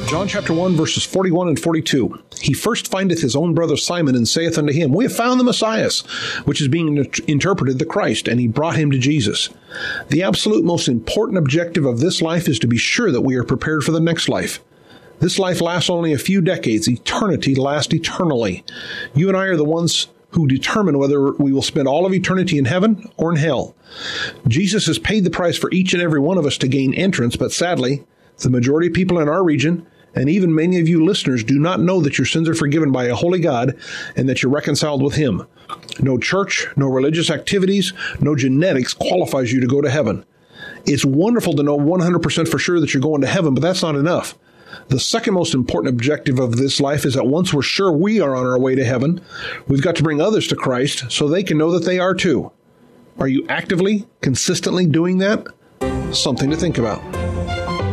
John chapter 1, verses 41 and 42. He first findeth his own brother Simon, and saith unto him, We have found the Messiah, which is being interpreted the Christ, and he brought him to Jesus. The absolute most important objective of this life is to be sure that we are prepared for the next life. This life lasts only a few decades. Eternity lasts eternally. You and I are the ones who determine whether we will spend all of eternity in heaven or in hell. Jesus has paid the price for each and every one of us to gain entrance, but sadly, the majority of people in our region, and even many of you listeners, do not know that your sins are forgiven by a holy God and that you're reconciled with Him. No church, no religious activities, no genetics qualifies you to go to heaven. It's wonderful to know 100% for sure that you're going to heaven, but that's not enough. The second most important objective of this life is that once we're sure we are on our way to heaven, we've got to bring others to Christ so they can know that they are too. Are you actively, consistently doing that? Something to think about.